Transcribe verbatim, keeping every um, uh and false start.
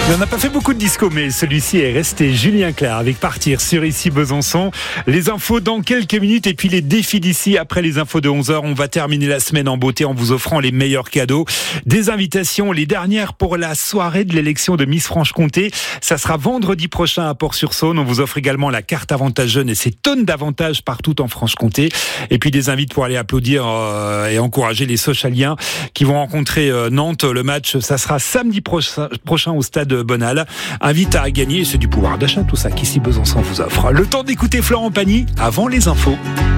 On n'a pas fait beaucoup de disco, mais celui-ci est resté. Julien Clerc avec Partir sur Ici Besançon. Les infos dans quelques minutes et puis les défis d'ici. Après les infos de onze heures, on va terminer la semaine en beauté en vous offrant les meilleurs cadeaux. Des invitations, les dernières pour la soirée de l'élection de Miss Franche-Comté. Ça sera vendredi prochain à Port-sur-Saône. On vous offre également la carte Avantage Jeune et ses tonnes d'avantages partout en Franche-Comté. Et puis des invites pour aller applaudir euh, et encourager les Sochaliens qui vont rencontrer euh, Nantes. Le match, ça sera samedi prochain, prochain au stade Bonal. Invite à gagner, c'est du pouvoir d'achat tout ça qu'ici Besançon vous offre. Le temps d'écouter Florent Pagny avant les infos.